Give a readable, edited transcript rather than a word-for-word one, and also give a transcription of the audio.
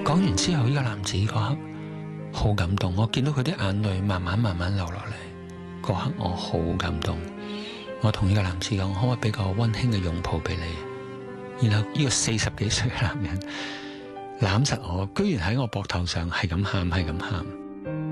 講完之後，呢個男子嗰刻好感動，我見到佢啲眼淚慢慢流落嚟，嗰刻我好感動。我同呢個男子講，可唔可以俾個溫馨嘅擁抱俾你？然後呢個40幾歲嘅男人攬實我，居然喺我膊頭上係咁喊，係咁喊。